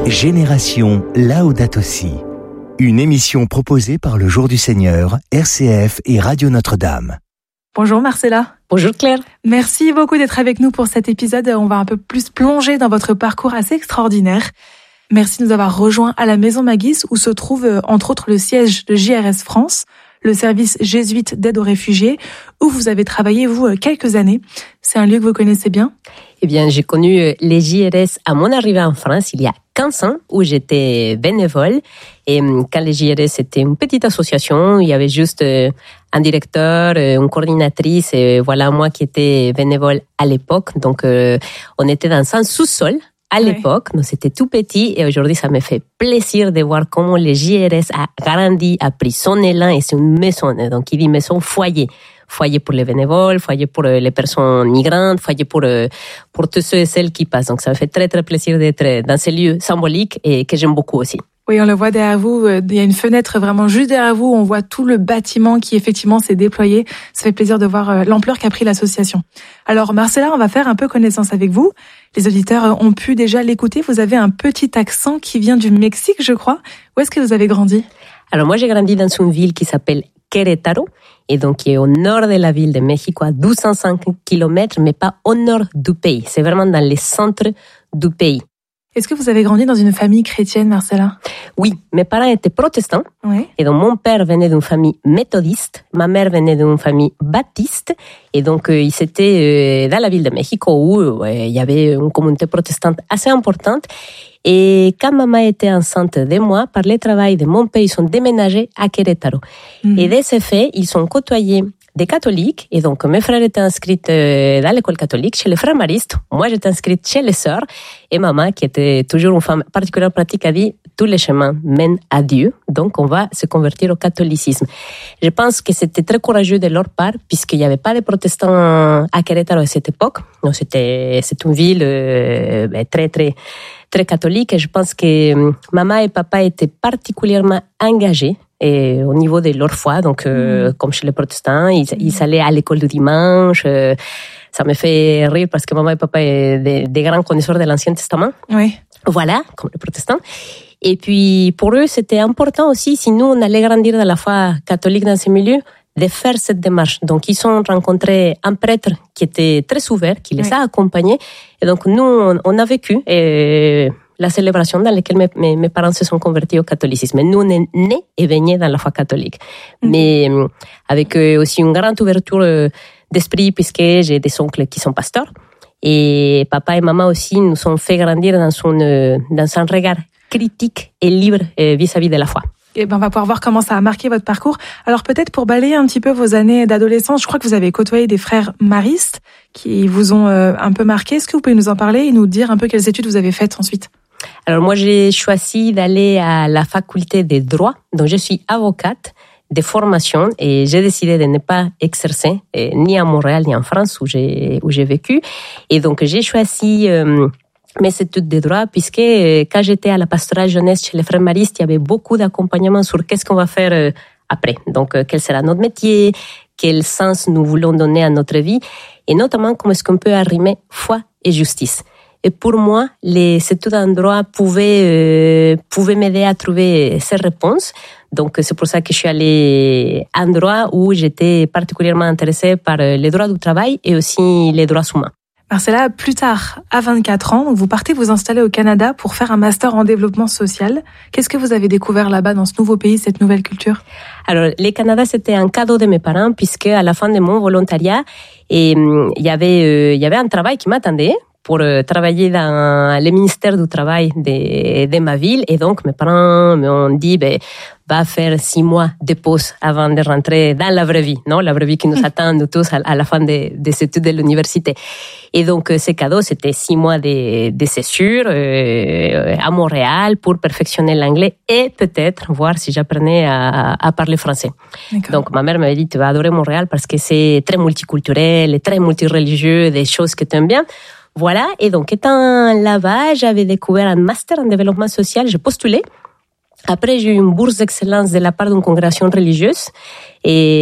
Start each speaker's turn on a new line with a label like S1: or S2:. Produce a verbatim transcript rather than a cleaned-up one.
S1: Génération Laudato Si, une émission proposée par le Jour du Seigneur, R C F et Radio Notre-Dame.
S2: Bonjour Marcella.
S3: Bonjour Claire.
S2: Merci beaucoup d'être avec nous pour cet épisode. On va un peu plus plonger dans votre parcours assez extraordinaire. Merci de nous avoir rejoints à la Maison Magis où se trouve entre autres le siège de J R S France, le service jésuite d'aide aux réfugiés, où vous avez travaillé, vous, quelques années. C'est un lieu que vous connaissez bien ?
S3: Eh bien, j'ai connu les J R S à mon arrivée en France il y a quinze ans, où j'étais bénévole. Et quand les J R S, c'était une petite association, il y avait juste un directeur, une coordinatrice, et voilà moi qui étais bénévole à l'époque. Donc, euh, on était dans un sous-sol. À l'époque, oui. Donc c'était tout petit et aujourd'hui, ça me fait plaisir de voir comment le J R S a grandi, a pris son élan et c'est une maison. Donc, il dit maison foyer. Foyer pour les bénévoles, foyer pour les personnes migrantes, foyer pour, pour tous ceux et celles qui passent. Donc, ça me fait très, très plaisir d'être dans ces lieux symboliques et que j'aime beaucoup aussi.
S2: Oui, on le voit derrière vous. Il y a une fenêtre vraiment juste derrière vous. On voit tout le bâtiment qui, effectivement, s'est déployé. Ça fait plaisir de voir l'ampleur qu'a pris l'association. Alors, Marcella, on va faire un peu connaissance avec vous. Les auditeurs ont pu déjà l'écouter. Vous avez un petit accent qui vient du Mexique, je crois. Où est-ce que vous avez grandi ?
S3: Alors, moi, j'ai grandi dans une ville qui s'appelle Querétaro, et donc qui est au nord de la ville de Mexico, à deux cent cinq kilomètres, mais pas au nord du pays. C'est vraiment dans le centre du pays.
S2: Est-ce que vous avez grandi dans une famille chrétienne, Marcella ?
S3: Oui, mes parents étaient protestants.
S2: Oui.
S3: Et donc, mon père venait d'une famille méthodiste, ma mère venait d'une famille baptiste. Et donc, euh, ils étaient euh, dans la ville de Mexico où euh, il y avait une communauté protestante assez importante. Et quand maman était enceinte de moi, par le travail de mon père, ils sont déménagés à Querétaro. Mmh. Et de ce fait, ils sont côtoyés des catholiques. Et donc, mes frères étaient inscrits dans l'école catholique, chez les frères maristes. Moi, j'étais inscrite chez les sœurs. Et maman, qui était toujours une femme particulièrement pratique, a dit « tous les chemins mènent à Dieu ». Donc, on va se convertir au catholicisme. Je pense que c'était très courageux de leur part, puisqu'il n'y avait pas de protestants à Querétaro à cette époque. Donc, c'était, c'est une ville euh, très, très, très catholique. Et je pense que maman et papa étaient particulièrement engagés et au niveau de leur foi, donc euh, mmh. comme chez les protestants, ils, mmh. ils allaient à l'école du dimanche. Euh, ça me fait rire parce que maman et papa sont des, des grands connaisseurs de l'Ancien Testament.
S2: Oui.
S3: Voilà, comme les protestants. Et puis pour eux, c'était important aussi, si nous on allait grandir dans la foi catholique dans ces milieux, de faire cette démarche. Donc ils ont rencontré un prêtre qui était très ouvert, qui les oui. a accompagnés. Et donc nous, on, on a vécu et la célébration dans laquelle mes, mes, mes parents se sont convertis au catholicisme. Nous, on est nés et baignés dans la foi catholique. Mm-hmm. Mais euh, avec euh, aussi une grande ouverture euh, d'esprit, puisque j'ai des oncles qui sont pasteurs. Et papa et maman aussi nous ont fait grandir dans, son, euh, dans un regard critique et libre euh, vis-à-vis de la foi.
S2: Et ben, on va pouvoir voir comment ça a marqué votre parcours. Alors peut-être pour balayer un petit peu vos années d'adolescence, je crois que vous avez côtoyé des frères maristes qui vous ont euh, un peu marqué. Est-ce que vous pouvez nous en parler et nous dire un peu quelles études vous avez faites ensuite ?
S3: Alors moi, j'ai choisi d'aller à la faculté de droit. Donc je suis avocate de formation et j'ai décidé de ne pas exercer eh, ni à Montréal ni en France où j'ai, où j'ai vécu. Et donc j'ai choisi euh, mes études de droit, puisque euh, quand j'étais à la pastorale jeunesse chez les frères maristes, il y avait beaucoup d'accompagnement sur qu'est-ce qu'on va faire euh, après. Donc, euh, quel sera notre métier, quel sens nous voulons donner à notre vie, et notamment comment est-ce qu'on peut arrimer foi et justice. Et pour moi, les études en droit pouvaient, euh, pouvaient m'aider à trouver ces réponses. Donc, c'est pour ça que je suis allée en droit, où j'étais particulièrement intéressée par les droits du travail et aussi les droits humains.
S2: Marcella, plus tard, à vingt-quatre ans, vous partez vous installer au Canada pour faire un master en développement social. Qu'est-ce que vous avez découvert là-bas, dans ce nouveau pays, cette nouvelle culture ?
S3: Alors, le Canada, c'était un cadeau de mes parents, puisque à la fin de mon volontariat, et, il y avait, euh, il y avait un travail qui m'attendait pour euh, travailler dans le ministère du Travail de, de ma ville. Et donc, mes parents m'ont dit, ben, va faire six mois de pause avant de rentrer dans la vraie vie, non? La vraie vie qui nous attend, nous tous, à, à la fin des de études de l'université. Et donc, ce cadeau, c'était six mois de, de césure euh, à Montréal pour perfectionner l'anglais et peut-être voir si j'apprenais à, à parler français. D'accord. Donc, ma mère m'avait dit, tu vas adorer Montréal parce que c'est très multiculturel, très multireligieux, des choses que tu aimes bien. Voilà, et donc étant là-bas, j'avais découvert un master en développement social, j'ai postulé. Après, j'ai eu une bourse d'excellence de la part d'une congrégation religieuse et